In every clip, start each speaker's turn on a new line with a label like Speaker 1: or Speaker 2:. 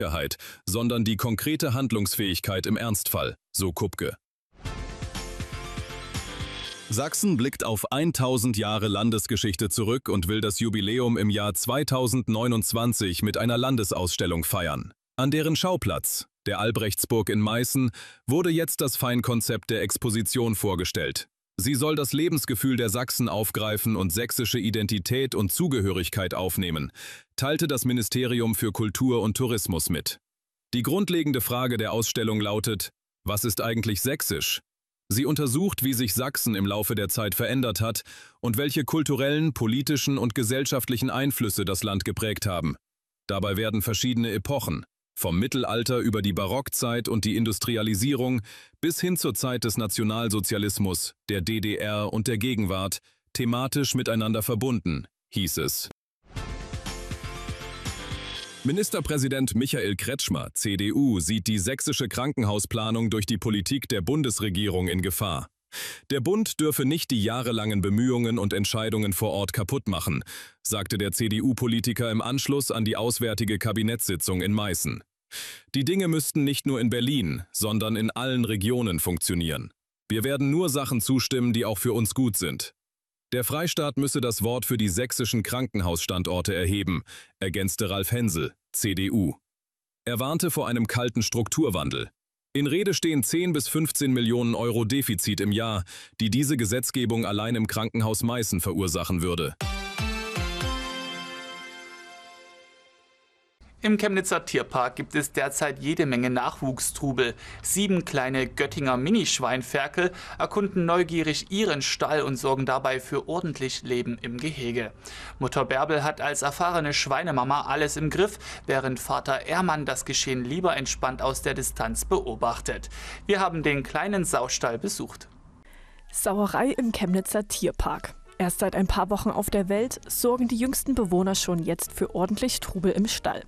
Speaker 1: Sicherheit, sondern die konkrete Handlungsfähigkeit im Ernstfall, so Kupke. Sachsen blickt auf 1000 Jahre Landesgeschichte zurück und will das Jubiläum im Jahr 2029 mit einer Landesausstellung feiern. An deren Schauplatz, der Albrechtsburg in Meißen, wurde jetzt das Feinkonzept der Exposition vorgestellt. Sie soll das Lebensgefühl der Sachsen aufgreifen und sächsische Identität und Zugehörigkeit aufnehmen, teilte das Ministerium für Kultur und Tourismus mit. Die grundlegende Frage der Ausstellung lautet: Was ist eigentlich sächsisch? Sie untersucht, wie sich Sachsen im Laufe der Zeit verändert hat und welche kulturellen, politischen und gesellschaftlichen Einflüsse das Land geprägt haben. Dabei werden verschiedene Epochen, vom Mittelalter über die Barockzeit und die Industrialisierung bis hin zur Zeit des Nationalsozialismus, der DDR und der Gegenwart, thematisch miteinander verbunden, hieß es. Ministerpräsident Michael Kretschmer, CDU, sieht die sächsische Krankenhausplanung durch die Politik der Bundesregierung in Gefahr. Der Bund dürfe nicht die jahrelangen Bemühungen und Entscheidungen vor Ort kaputt machen, sagte der CDU-Politiker im Anschluss an die auswärtige Kabinettssitzung in Meißen. Die Dinge müssten nicht nur in Berlin, sondern in allen Regionen funktionieren. Wir werden nur Sachen zustimmen, die auch für uns gut sind. Der Freistaat müsse das Wort für die sächsischen Krankenhausstandorte erheben, ergänzte Ralf Hensel, CDU. Er warnte vor einem kalten Strukturwandel. In Rede stehen 10 bis 15 Millionen Euro Defizit im Jahr, die diese Gesetzgebung allein im Krankenhaus Meißen verursachen würde.
Speaker 2: Im Chemnitzer Tierpark gibt es derzeit jede Menge Nachwuchstrubel. 7 kleine Göttinger Minischweinferkel erkunden neugierig ihren Stall und sorgen dabei für ordentlich Leben im Gehege. Mutter Bärbel hat als erfahrene Schweinemama alles im Griff, während Vater Ehrmann das Geschehen lieber entspannt aus der Distanz beobachtet. Wir haben den kleinen Saustall besucht.
Speaker 3: Sauerei im Chemnitzer Tierpark. Erst seit ein paar Wochen auf der Welt sorgen die jüngsten Bewohner schon jetzt für ordentlich Trubel im Stall.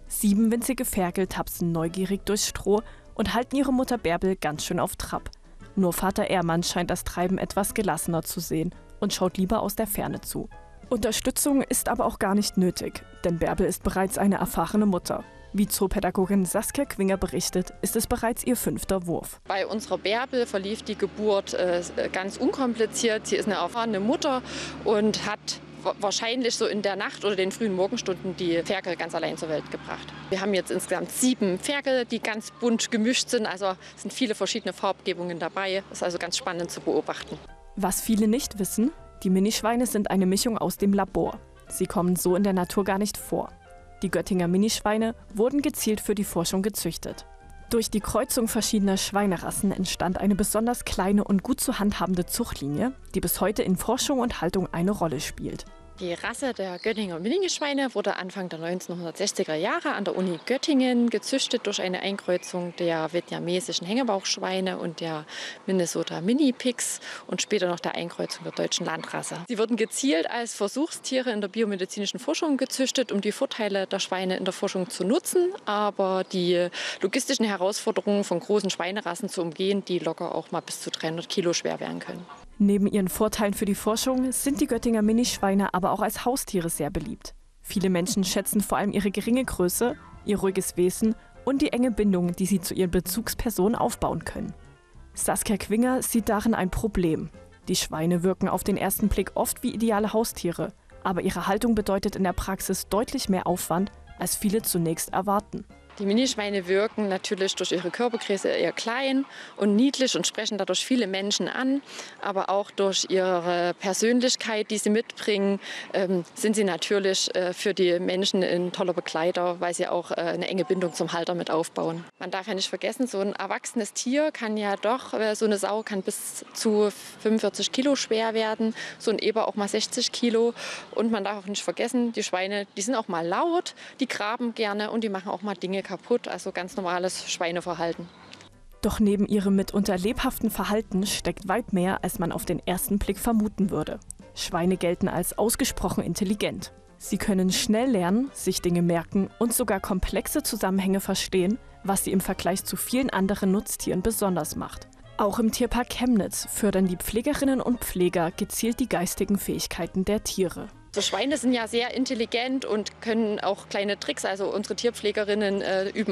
Speaker 3: 7 winzige Ferkel tapsen neugierig durchs Stroh und halten ihre Mutter Bärbel ganz schön auf Trab. Nur Vater Ehrmann scheint das Treiben etwas gelassener zu sehen und schaut lieber aus der Ferne zu. Unterstützung ist aber auch gar nicht nötig, denn Bärbel ist bereits eine erfahrene Mutter. Wie Zoopädagogin Saskia Quinger berichtet, ist es bereits ihr 5. Wurf.
Speaker 4: Bei unserer Bärbel verlief die Geburt ganz unkompliziert. Sie ist eine erfahrene Mutter und hat wahrscheinlich so in der Nacht oder den frühen Morgenstunden die Ferkel ganz allein zur Welt gebracht. Wir haben jetzt insgesamt 7 Ferkel, die ganz bunt gemischt sind. Also es sind viele verschiedene Farbgebungen dabei. Das ist also ganz spannend zu beobachten.
Speaker 3: Was viele nicht wissen, die Minischweine sind eine Mischung aus dem Labor. Sie kommen so in der Natur gar nicht vor. Die Göttinger Minischweine wurden gezielt für die Forschung gezüchtet. Durch die Kreuzung verschiedener Schweinerassen entstand eine besonders kleine und gut zu handhabende Zuchtlinie, die bis heute in Forschung und Haltung eine Rolle spielt.
Speaker 4: Die Rasse der Göttinger Minischweine wurde Anfang der 1960er Jahre an der Uni Göttingen gezüchtet durch eine Einkreuzung der vietnamesischen Hängebauchschweine und der Minnesota Mini-Pigs und später noch der Einkreuzung der deutschen Landrasse. Sie wurden gezielt als Versuchstiere in der biomedizinischen Forschung gezüchtet, um die Vorteile der Schweine in der Forschung zu nutzen, aber die logistischen Herausforderungen von großen Schweinerassen zu umgehen, die locker auch mal bis zu 300 Kilo schwer werden können.
Speaker 3: Neben ihren Vorteilen für die Forschung sind die Göttinger Minischweine aber auch als Haustiere sehr beliebt. Viele Menschen schätzen vor allem ihre geringe Größe, ihr ruhiges Wesen und die enge Bindung, die sie zu ihren Bezugspersonen aufbauen können. Saskia Quinger sieht darin ein Problem. Die Schweine wirken auf den ersten Blick oft wie ideale Haustiere, aber ihre Haltung bedeutet in der Praxis deutlich mehr Aufwand, als viele zunächst erwarten.
Speaker 4: Die Minischweine wirken natürlich durch ihre Körpergröße eher klein und niedlich und sprechen dadurch viele Menschen an. Aber auch durch ihre Persönlichkeit, die sie mitbringen, sind sie natürlich für die Menschen ein toller Begleiter, weil sie auch eine enge Bindung zum Halter mit aufbauen. Man darf ja nicht vergessen, so ein erwachsenes Tier kann ja doch, so eine Sau kann bis zu 45 Kilo schwer werden, so ein Eber auch mal 60 Kilo. Und man darf auch nicht vergessen, die Schweine, die sind auch mal laut, die graben gerne und die machen auch mal Dinge kaputt, also ganz normales Schweineverhalten.
Speaker 3: Doch neben ihrem mitunter lebhaften Verhalten steckt weit mehr, als man auf den ersten Blick vermuten würde. Schweine gelten als ausgesprochen intelligent. Sie können schnell lernen, sich Dinge merken und sogar komplexe Zusammenhänge verstehen, was sie im Vergleich zu vielen anderen Nutztieren besonders macht. Auch im Tierpark Chemnitz fördern die Pflegerinnen und Pfleger gezielt die geistigen Fähigkeiten der Tiere.
Speaker 4: So Schweine sind ja sehr intelligent und können auch kleine Tricks. Also unsere Tierpflegerinnen üben